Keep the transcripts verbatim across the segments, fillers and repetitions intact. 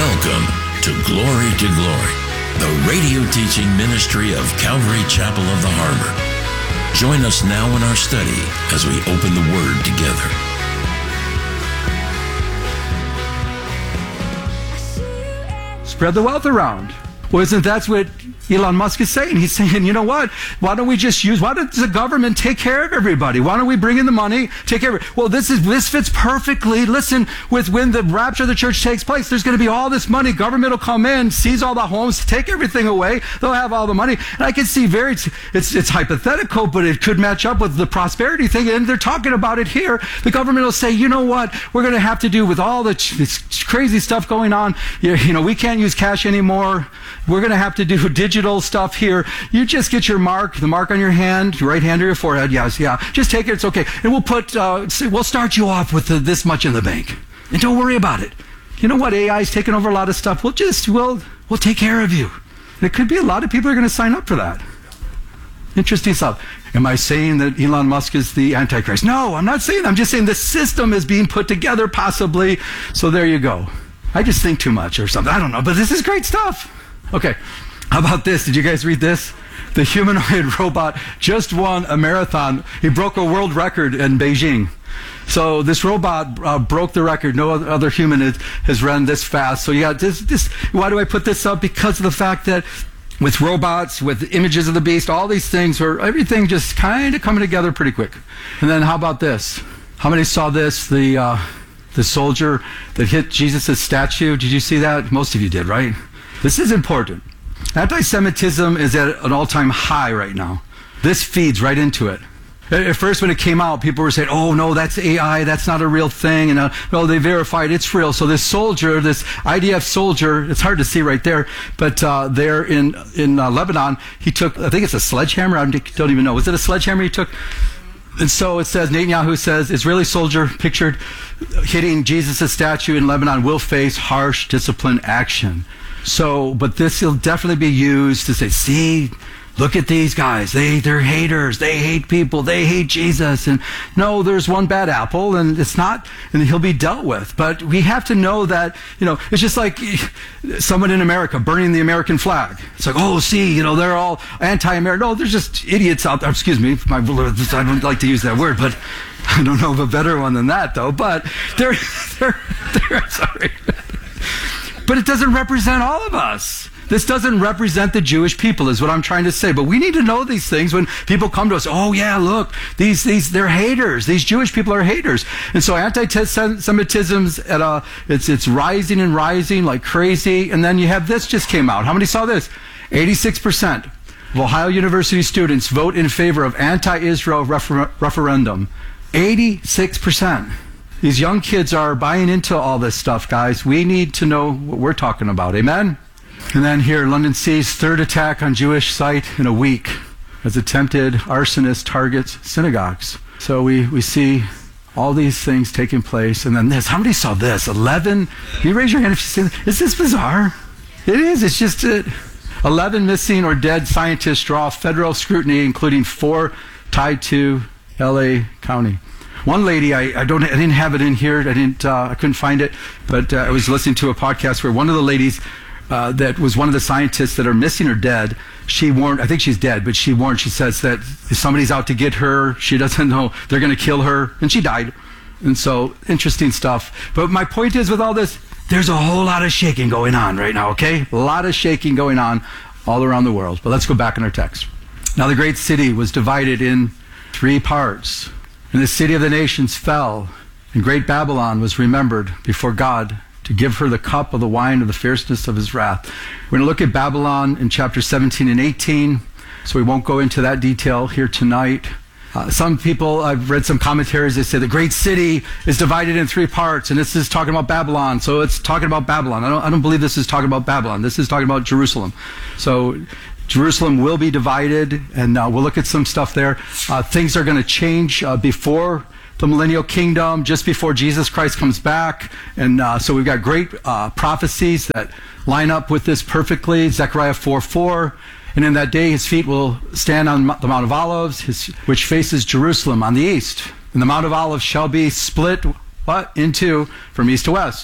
Welcome to Glory to Glory, the radio teaching ministry of Calvary Chapel of the Harbor. Join us now in our study as we open the Word together. Spread the wealth around. Well, isn't that what Elon Musk is saying? He's saying, you know what? Why don't we just use, why does the government take care of everybody? Why don't we bring in the money, take care of it? Well, this is, this fits perfectly. Listen, with when the rapture of the church takes place, there's going to be all this money. Government will come in, seize all the homes, take everything away. They'll have all the money. And I can see very, it's, it's hypothetical, but it could match up with the prosperity thing. And they're talking about it here. The government will say, you know what? We're going to have to do with all the, this crazy stuff going on. You, you know, we can't use cash anymore. We're going to have to do digital stuff here. You just get your mark, the mark on your hand, your right hand or your forehead. Yes, yeah. Just take it. It's okay. And we'll put, uh, we'll start you off with the, this much in the bank. And don't worry about it. You know what? A I is taking over a lot of stuff. We'll just, we'll, we'll take care of you. And it could be a lot of people are going to sign up for that. Interesting stuff. Am I saying that Elon Musk is the Antichrist? No, I'm not saying. I'm just saying the system is being put together possibly. So there you go. I just think too much or something. I don't know. But this is great stuff. Okay, how about this? Did you guys read this? The humanoid robot just won a marathon. He broke a world record in Beijing. So this robot uh, broke the record. No other human has, has run this fast. So you got this, this. Why do I put this up? Because of the fact that with robots, with images of the beast, all these things, where everything just kind of coming together pretty quick. And then how about this? How many saw this? The uh, the soldier that hit Jesus' statue. Did you see that? Most of you did, right? This is important. Anti-Semitism is at an all-time high right now. This feeds right into it. At first, when it came out, people were saying, oh, no, that's A I, that's not a real thing. And, uh, no, they verified it's real. So this soldier, this I D F soldier, it's hard to see right there, but uh, there in, in uh, Lebanon, he took, I think it's a sledgehammer. I don't even know. Was it a sledgehammer he took? And so it says, Netanyahu says, Israeli soldier pictured hitting Jesus' statue in Lebanon will face harsh discipline action. So, but this will definitely be used to say, see, look at these guys. They, they're haters. They hate people. They hate Jesus. And no, there's one bad apple and it's not, and he'll be dealt with. But we have to know that, you know, it's just like someone in America burning the American flag. It's like, oh, see, you know, they're all anti-American. No, there's just idiots out there. Excuse me. My, I don't like to use that word, but I don't know of a better one than that though. But they're, they're, they're, sorry. But it doesn't represent all of us. This doesn't represent the Jewish people is what I'm trying to say. But we need to know these things when people come to us. Oh, yeah, look, these, these, they're haters. These Jewish people are haters. And so anti-Semitism's at a, it's, it's rising and rising like crazy. And then you have this just came out. How many saw this? eighty-six percent of Ohio University students vote in favor of anti-Israel refer- referendum. eighty-six percent. These young kids are buying into all this stuff, guys. We need to know what we're talking about. Amen? And then here, London sees third attack on Jewish site in a week as attempted arsonist targets synagogues. So we, we see all these things taking place. And then this. How many saw this? eleven? Can you raise your hand if you see this? Is this bizarre? It is. It's just it. eleven missing or dead scientists draw federal scrutiny, including four tied to L A County. One lady, I, I don't, I didn't have it in here. I didn't, uh, I couldn't find it. But uh, I was listening to a podcast where one of the ladies uh, that was one of the scientists that are missing or dead, she warned. I think she's dead, but she warned. She says that if somebody's out to get her, she doesn't know they're going to kill her, and she died. And so, interesting stuff. But my point is, with all this, there's a whole lot of shaking going on right now. Okay, a lot of shaking going on all around the world. But let's go back in our text. Now, the great city was divided in three parts. And the city of the nations fell, and great Babylon was remembered before God to give her the cup of the wine of the fierceness of his wrath. We're going to look at Babylon in chapter seventeen and eighteen, so we won't go into that detail here tonight. Uh, some people, I've read some commentaries, they say the great city is divided in three parts, and this is talking about Babylon, so it's talking about Babylon. I don't, I don't believe this is talking about Babylon. This is talking about Jerusalem. So Jerusalem will be divided, and uh, we'll look at some stuff there. Uh, things are going to change uh, before the millennial kingdom, just before Jesus Christ comes back. And uh, so we've got great uh, prophecies that line up with this perfectly. Zechariah four four. And in that day his feet will stand on the Mount of Olives, his, which faces Jerusalem on the east. And the Mount of Olives shall be split what? Into from east to west.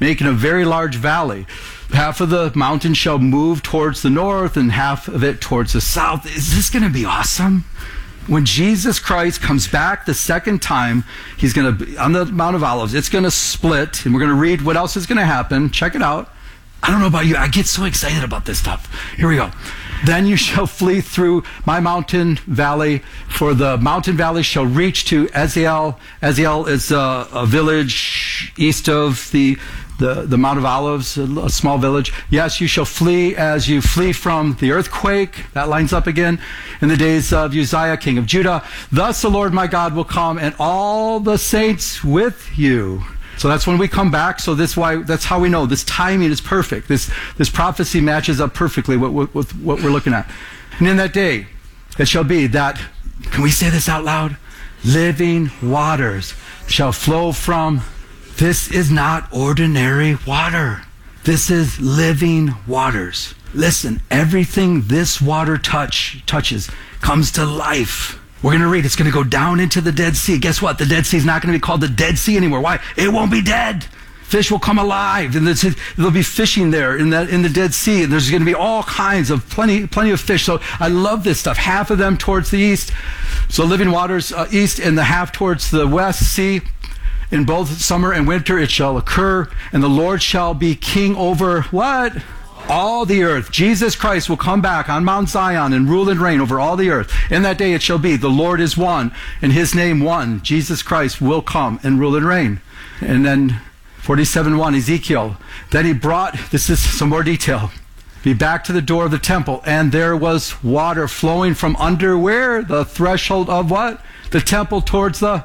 making a very large valley. Half of the mountain shall move towards the north and half of it towards the south. Is this going to be awesome? When Jesus Christ comes back the second time, he's going to be on the Mount of Olives. It's going to split, and we're going to read what else is going to happen. Check it out. I don't know about you. I get so excited about this stuff. Here we go. Then you shall flee through my mountain valley, for the mountain valley shall reach to Eziel. Eziel is a, a village east of the The, the Mount of Olives, a, a small village. Yes, you shall flee as you flee from the earthquake. That lines up again. In the days of Uzziah, king of Judah. Thus the Lord my God will come, and all the saints with you. So that's when we come back. So this why that's how we know this timing is perfect. This this prophecy matches up perfectly with, with, with what we're looking at. And in that day, it shall be that, can we say this out loud? Living waters shall flow from. This is not ordinary water. This is living waters. Listen, everything this water touch touches comes to life. We're going to read. It's going to go down into the Dead Sea. Guess what? The Dead Sea is not going to be called the Dead Sea anymore. Why? It won't be dead. Fish will come alive, and there'll be fishing there in the in the Dead Sea. And there's going to be all kinds of plenty plenty of fish. So I love this stuff. Half of them towards the east, so living waters uh, east, and the half towards the west sea. In both summer and winter it shall occur, and the Lord shall be king over what? All the earth. Jesus Christ will come back on Mount Zion and rule and reign over all the earth. In that day it shall be, the Lord is one, and his name one. Jesus Christ will come and rule and reign. And then forty-seven one, Ezekiel. Then he brought, this is some more detail, be back to the door of the temple, and there was water flowing from under where? The threshold of what? The temple towards the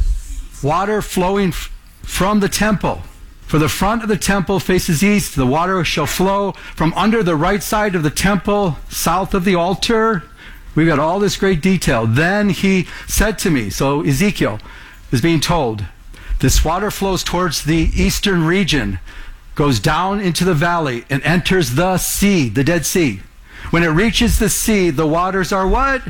water flowing f- from the temple. For the front of the temple faces east. The water shall flow from under the right side of the temple, south of the altar. We've got all this great detail. Then he said to me, so Ezekiel is being told, this water flows towards the eastern region, goes down into the valley, and enters the sea, the Dead Sea. When it reaches the sea, the waters are what?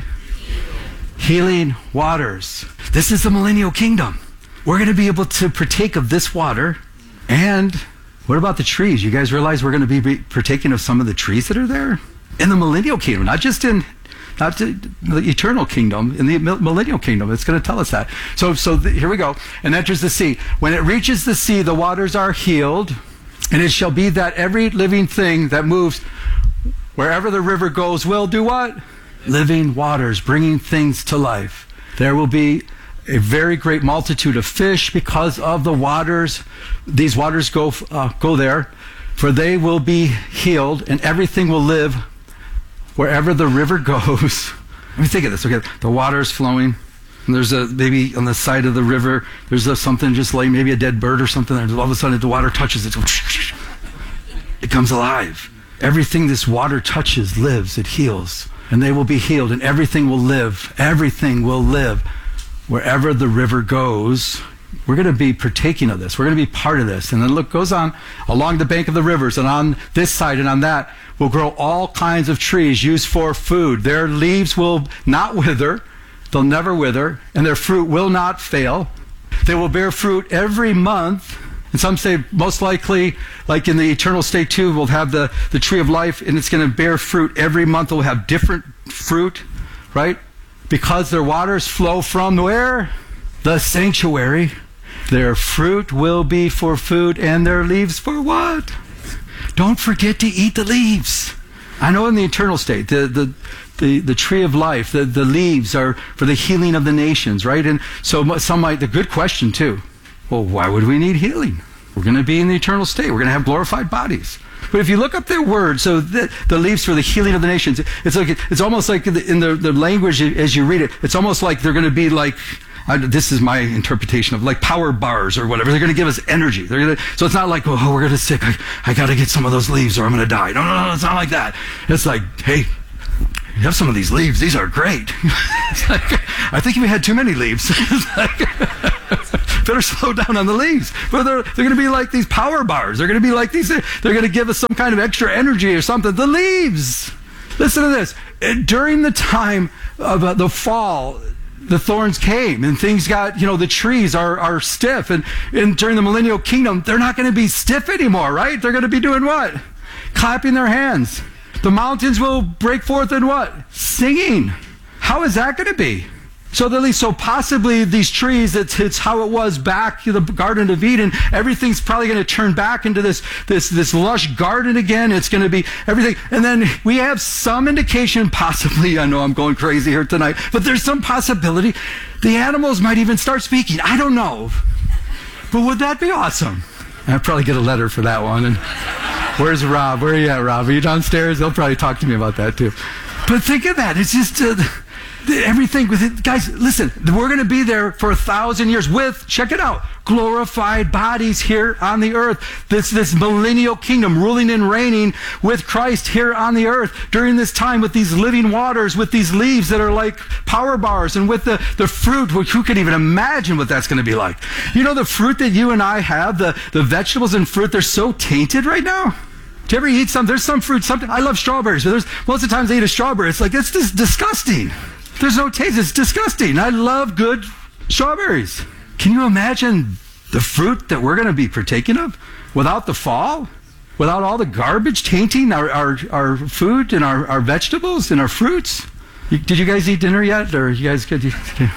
Healing waters. This is the millennial kingdom. We're going to be able to partake of this water. And what about the trees? You guys realize we're going to be partaking of some of the trees that are there? In the millennial kingdom, not just in not the eternal kingdom, in the millennial kingdom. It's going to tell us that. So, so th- here we go. And enters the sea. When it reaches the sea, the waters are healed. And it shall be that every living thing that moves wherever the river goes will do what? Living waters, bringing things to life. There will be a very great multitude of fish because of the waters. These waters go uh, go there, for they will be healed, and everything will live wherever the river goes. Let me think of this. Okay, the water is flowing, and there's a maybe on the side of the river. There's a, something just like maybe a dead bird or something. And all of a sudden, the water touches it. It comes alive. Everything this water touches lives. It heals, and they will be healed, and everything will live. Everything will live. Wherever the river goes, we're going to be partaking of this. We're going to be part of this. And then look, goes on along the bank of the rivers, and on this side and on that will grow all kinds of trees used for food. Their leaves will not wither. They'll never wither, and their fruit will not fail. They will bear fruit every month. And some say most likely, like in the eternal state too, we'll have the, the tree of life, and it's going to bear fruit every month. It will have different fruit, right? Because their waters flow from where? The sanctuary. Their fruit will be for food, and their leaves for what? Don't forget to eat the leaves. I know in the eternal state, the the the, the tree of life, the, the leaves are for the healing of the nations, right? And so some might, the good question too, well, why would we need healing? We're going to be in the eternal state. We're going to have glorified bodies. But if you look up their word, so the, the leaves for the healing of the nations, it's like it's almost like in the, in the, the language as you read it, it's almost like they're going to be like, I, this is my interpretation of like power bars or whatever. They're going to give us energy. They're gonna, so it's not like, oh, we're going to sick. I, I got to get some of those leaves or I'm going to die. No, no, no, it's not like that. It's like, hey, you have some of these leaves. These are great. It's like, I think you had too many leaves. It's like, better slow down on the leaves. But they're, they're going to be like these power bars. They're going to be like these. They're going to give us some kind of extra energy or something. The leaves. Listen to this. During the time of uh, the fall, the thorns came and things got, you know, the trees are, are stiff. And, and during the millennial kingdom, they're not going to be stiff anymore, right? They're going to be doing what? Clapping their hands. The mountains will break forth in what? Singing. How is that going to be? So at least, so possibly these trees, it's, it's how it was back in the Garden of Eden. Everything's probably going to turn back into this, this, this lush garden again. It's going to be everything. And then we have some indication, possibly, I know I'm going crazy here tonight, but there's some possibility the animals might even start speaking. I don't know. But would that be awesome? I'd probably get a letter for that one. And where's Rob? Where are you at, Rob? Are you downstairs? He'll probably talk to me about that too. But think of that. It's just... Uh, everything with it. Guys, listen, we're going to be there for a thousand years with, check it out, glorified bodies here on the earth. This, this millennial kingdom ruling and reigning with Christ here on the earth during this time with these living waters, with these leaves that are like power bars, and with the, the fruit, which who could even imagine what that's going to be like? You know, the fruit that you and I have, the, the vegetables and fruit, they're so tainted right now. Do you ever eat some? There's some fruit, something. I love strawberries, but there's most of the times I eat a strawberry, it's like, it's just disgusting. There's no taste. It's disgusting. I love good strawberries. Can you imagine the fruit that we're going to be partaking of without the fall? Without all the garbage tainting our, our, our food and our, our vegetables and our fruits? You, did you guys eat dinner yet? Or you guys could...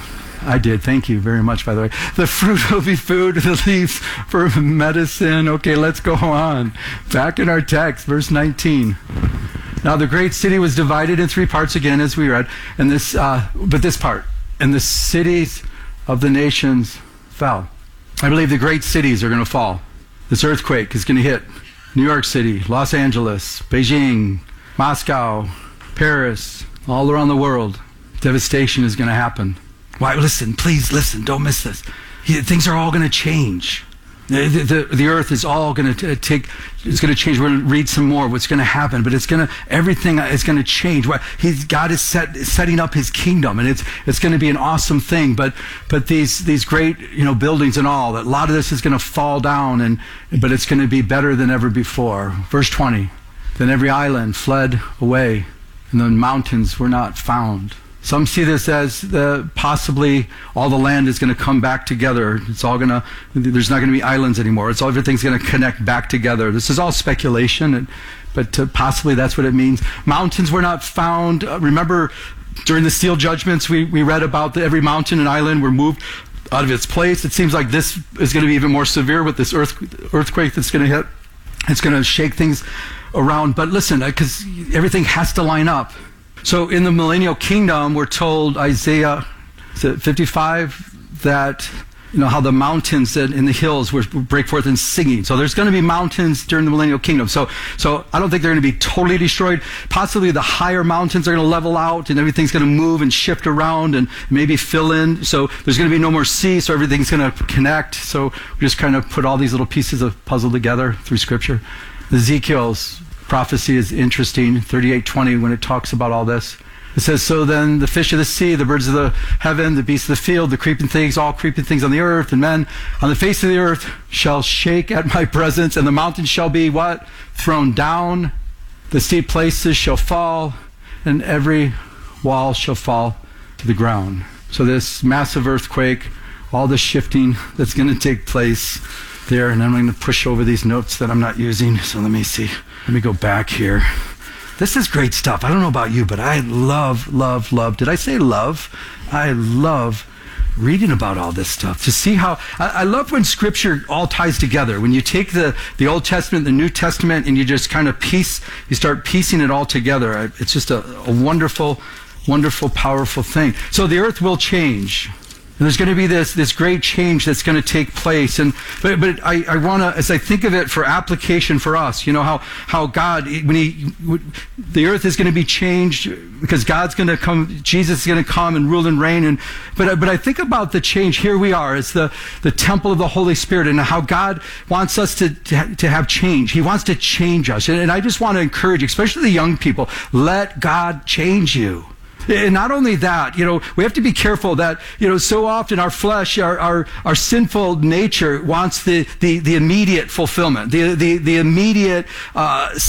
I did. Thank you very much, by the way. The fruit will be food, the leaves for medicine. Okay, let's go on. Back in our text, verse nineteen. Now the great city was divided in three parts again, as we read, and this, uh, but this part, and the cities of the nations fell. I believe the great cities are going to fall. This earthquake is going to hit New York City, Los Angeles, Beijing, Moscow, Paris, all around the world. Devastation is going to happen. Why? Listen, please listen. Don't miss this. Things are all going to change. The, the, the earth is all going to take, it's going to change. We're going to read some more what's going to happen, but it's going to, everything is going to change. He's, God is set, setting up his kingdom, and it's, it's going to be an awesome thing. But, but these, these great, you know, buildings and all, that a lot of this is going to fall down, and, but it's going to be better than ever before. Verse twenty, then every island fled away, and the mountains were not found. Some see this as the, possibly all the land is going to come back together. It's all going to, there's not going to be islands anymore. It's all, everything's going to connect back together. This is all speculation, and, but uh, possibly that's what it means. Mountains were not found. Uh, remember, during the seal judgments, we, we read about the, every mountain and island were moved out of its place. It seems like this is going to be even more severe with this earth, earthquake that's going to hit. It's going to shake things around. But listen, because uh, everything has to line up. So in the millennial kingdom, we're told, Isaiah is it fifty-five, that, you know, how the mountains in the hills will break forth in singing. So there's going to be mountains during the millennial kingdom. So, so I don't think they're going to be totally destroyed. Possibly the higher mountains are going to level out, and everything's going to move and shift around and maybe fill in. So there's going to be no more sea, so everything's going to connect. So we just kind of put all these little pieces of puzzle together through Scripture. Ezekiel's prophecy is interesting, thirty-eight twenty, when it talks about all this. It says, so then the fish of the sea, the birds of the heaven, the beasts of the field, the creeping things, all creeping things on the earth, and men on the face of the earth shall shake at my presence, and the mountains shall be what? Thrown down, the steep places shall fall, and every wall shall fall to the ground. So this massive earthquake, all the shifting that's going to take place there, and I'm going to push over these notes that I'm not using, so let me see. Let me go back here. This is great stuff. I don't know about you, but I love, love, love. Did I say love? I love reading about all this stuff. To see how, I, I love when Scripture all ties together. When you take the, the Old Testament, the New Testament, and you just kind of piece, you start piecing it all together. It's just a, a wonderful, wonderful, powerful thing. So the earth will change. And there's going to be this, this great change that's going to take place. And, but, but I, I want to, as I think of it for application for us, you know, how, how God, when he, the earth is going to be changed because God's going to come, Jesus is going to come and rule and reign. And, but, but I think about the change. Here we are as the, the temple of the Holy Spirit, and how God wants us to, to, to have change. He wants to change us. And, and I just want to encourage, especially the young people, let God change you. And not only that, you know, we have to be careful that, you know, so often our flesh, our our, our sinful nature wants the, the, the immediate fulfillment, the, the, the immediate uh,